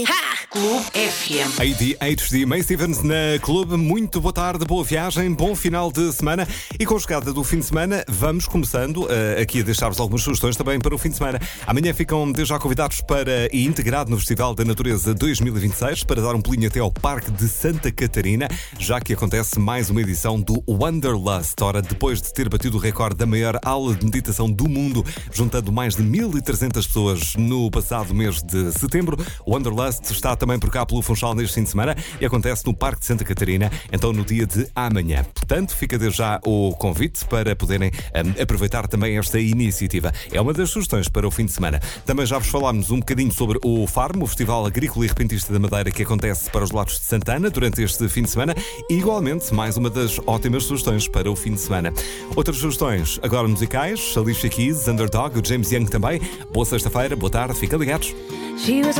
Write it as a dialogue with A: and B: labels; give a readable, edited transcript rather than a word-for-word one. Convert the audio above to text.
A: Clube FM.
B: ADHD, May Stevens na Clube. Muito boa tarde, boa viagem, bom final de semana. E com a chegada do fim de semana, vamos começando aqui a deixar-vos algumas sugestões também para o fim de semana. Amanhã ficam desde já convidados para e integrado no Festival da Natureza 2026 para dar um pulinho até ao Parque de Santa Catarina, já que acontece mais uma edição do Wanderlust. Ora, depois de ter batido o recorde da maior aula de meditação do mundo, juntando mais de 1.300 pessoas no passado mês de setembro, o Wanderlust está também por cá pelo Funchal neste fim de semana e acontece no Parque de Santa Catarina, então no dia de amanhã. Portanto, fica desde já o convite para poderem aproveitar também esta iniciativa. É uma das sugestões para o fim de semana. Também já vos falámos um bocadinho sobre o Farm, o Festival Agrícola e Repentista da Madeira, que acontece para os lados de Santana durante este fim de semana e, igualmente, mais uma das ótimas sugestões para o fim de semana. Outras sugestões, agora musicais, Alicia Keys, Underdog, o James Young também. Boa sexta-feira, boa tarde, fiquem ligados.